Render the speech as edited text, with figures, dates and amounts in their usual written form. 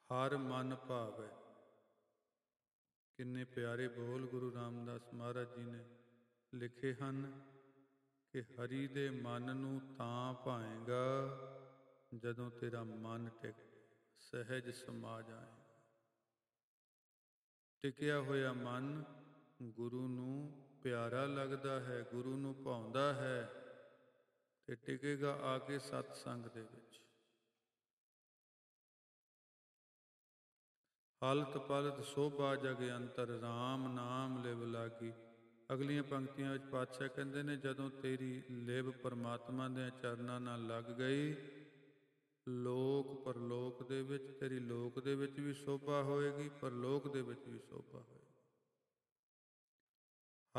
ਹਰ ਮਨ ਭਾਵੈ। ਕਿੰਨੇ ਪਿਆਰੇ ਬੋਲ ਗੁਰੂ ਰਾਮਦਾਸ ਮਹਾਰਾਜ ਜੀ ਨੇ ਲਿਖੇ ਹਨ ਕਿ ਹਰੀ ਦੇ ਮਨ ਨੂੰ ਤਾਂ ਭਾਏਗਾ ਜਦੋਂ ਤੇਰਾ ਮਨ ਸਹਿਜ ਸਮਾ ਜਾਏਗਾ। ਟਿਕਿਆ ਹੋਇਆ ਮਨ ਗੁਰੂ ਨੂੰ ਪਿਆਰਾ ਲੱਗਦਾ ਹੈ, ਗੁਰੂ ਨੂੰ ਭਾਉਂਦਾ ਹੈ ਤੇ ਟਿਕੇਗਾ ਆ ਕੇ ਸਤਸੰਗ ਦੇ ਵਿੱਚ। ਹਲਤ ਪਲਤ ਸੋਭਾ ਜਗ ਅੰਤਰ, ਰਾਮ ਨਾਮ ਲਿਵ ਲਾਗੀ। ਅਗਲੀਆਂ ਪੰਕਤੀਆਂ ਵਿੱਚ ਪਾਤਸ਼ਾਹ ਕਹਿੰਦੇ ਨੇ, ਜਦੋਂ ਤੇਰੀ ਲਿਵ ਪਰਮਾਤਮਾ ਦੇ ਚਰਨਾਂ ਨਾਲ ਲੱਗ ਗਈ, ਲੋਕ ਪਰਲੋਕ ਦੇ ਵਿੱਚ ਤੇਰੀ ਲੋਕ ਦੇ ਵਿੱਚ ਵੀ ਸੋਭਾ ਹੋਏਗੀ, ਪਰਲੋਕ ਦੇ ਵਿੱਚ ਵੀ ਸੋਭਾ ਹੋਏਗੀ।